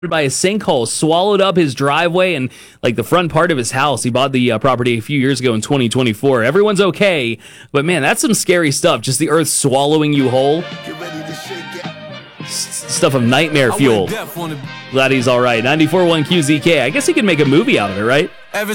by a sinkhole, swallowed up his driveway and like the front part of his house. He bought the property a few years ago in 2024. Everyone's okay, but man, that's some scary stuff. Just the earth swallowing you whole. Stuff of nightmare fuel. Glad he's all right. 94.1 QZK. I guess he could make a movie out of it, right?